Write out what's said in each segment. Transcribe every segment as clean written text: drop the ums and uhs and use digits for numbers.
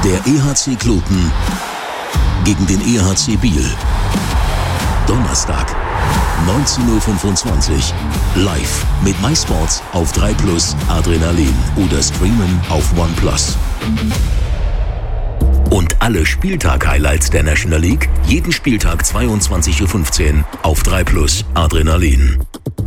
Der EHC Kloten gegen den EHC Biel. Donnerstag, 19.25 Uhr. Live mit MySports auf 3plus Adrenalin oder streamen auf OnePlus. Und alle Spieltag-Highlights der National League jeden Spieltag 22.15 Uhr auf 3plus Adrenalin.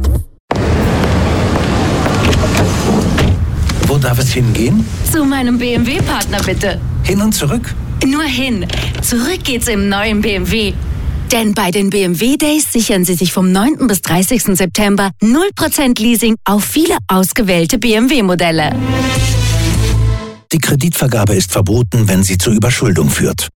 Wo darf es hingehen? Zu meinem BMW-Partner bitte. Hin und zurück? Nur hin. Zurück geht's im neuen BMW. Denn bei den BMW Days sichern Sie sich vom 9. bis 30. September 0% Leasing auf viele ausgewählte BMW-Modelle. Die Kreditvergabe ist verboten, wenn sie zur Überschuldung führt.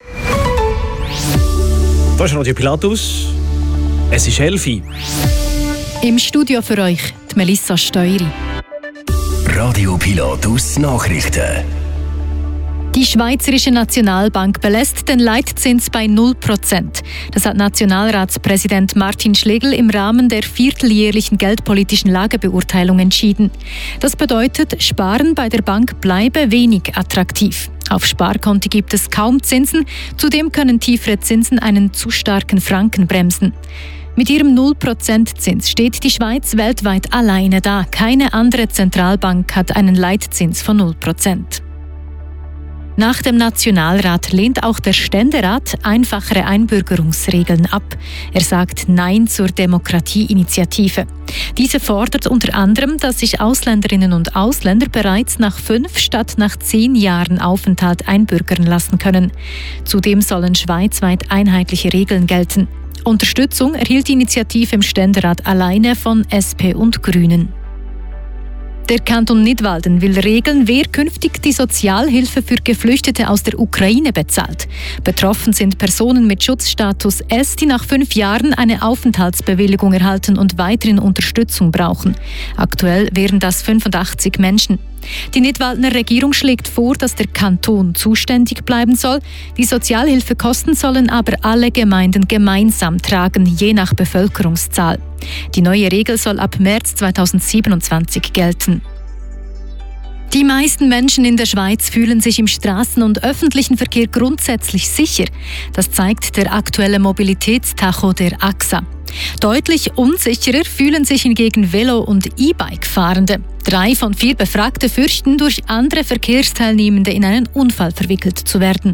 Da ist Radio Pilatus. Es ist 11 Uhr. Im Studio für euch die Melissa Steury. Radio Pilatus Nachrichten. Die Schweizerische Nationalbank belässt den Leitzins bei 0%. Das hat Nationalratspräsident Martin Schlegel im Rahmen der vierteljährlichen geldpolitischen Lagebeurteilung entschieden. Das bedeutet, Sparen bei der Bank bleibe wenig attraktiv. Auf Sparkonti gibt es kaum Zinsen, zudem können tiefere Zinsen einen zu starken Franken bremsen. Mit ihrem 0% Zins steht die Schweiz weltweit alleine da. Keine andere Zentralbank hat einen Leitzins von 0%. Nach dem Nationalrat lehnt auch der Ständerat einfachere Einbürgerungsregeln ab. Er sagt Nein zur Demokratieinitiative. Diese fordert unter anderem, dass sich Ausländerinnen und Ausländer bereits nach 5 statt nach 10 Jahren Aufenthalt einbürgern lassen können. Zudem sollen schweizweit einheitliche Regeln gelten. Unterstützung erhielt die Initiative im Ständerat alleine von SP und Grünen. Der Kanton Nidwalden will regeln, wer künftig die Sozialhilfe für Geflüchtete aus der Ukraine bezahlt. Betroffen sind Personen mit Schutzstatus S, die nach 5 Jahren eine Aufenthaltsbewilligung erhalten und weiterhin Unterstützung brauchen. Aktuell wären das 85 Menschen. Die Nidwaldener Regierung schlägt vor, dass der Kanton zuständig bleiben soll. Die Sozialhilfekosten sollen aber alle Gemeinden gemeinsam tragen, je nach Bevölkerungszahl. Die neue Regel soll ab März 2027 gelten. Die meisten Menschen in der Schweiz fühlen sich im Straßen- und öffentlichen Verkehr grundsätzlich sicher. Das zeigt der aktuelle Mobilitätstacho der AXA. Deutlich unsicherer fühlen sich hingegen Velo- und E-Bike-Fahrende. 3 von 4 Befragte fürchten, durch andere Verkehrsteilnehmende in einen Unfall verwickelt zu werden.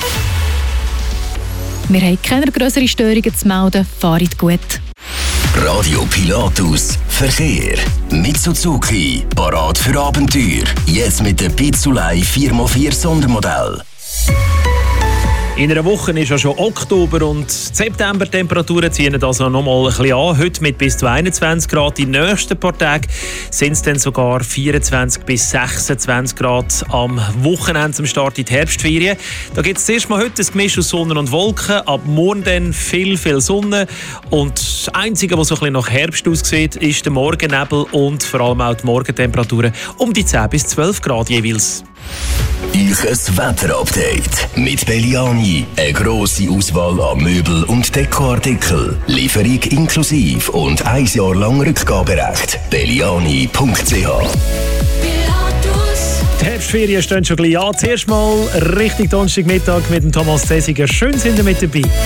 Wir haben keine grösseren Störungen zu melden. Fahrt gut. Radio Pilatus Verkehr. Mit Suzuki. Parat für Abenteuer. Jetzt mit dem Pizzulei 4x4 Sondermodell. In einer Woche ist ja schon Oktober und die September-Temperaturen ziehen also noch mal ein bisschen an. Heute mit bis zu 21 Grad. Die nächsten paar Tage sind es dann sogar 24 bis 26 Grad am Wochenende zum Start in die Herbstferien. Da gibt es zuerst mal heute ein Gemisch aus Sonne und Wolken. Ab morgen dann viel Sonne. Und das Einzige, was so ein bisschen nach Herbst aussieht, ist der Morgennebel und vor allem auch die Morgentemperaturen um die 10 bis 12 Grad jeweils. Ich ein Wetterupdate mit Belliani. Eine grosse Auswahl an Möbel- und Dekoartikel. Lieferung inklusive und 1 Jahr lang Rückgaberecht. Belliani.ch. Die Herbstferien stehen schon gleich an. Zuerst mal richtig Donnerstagmittag mit dem Thomas Zesiger. Schön sind ihr mit dabei.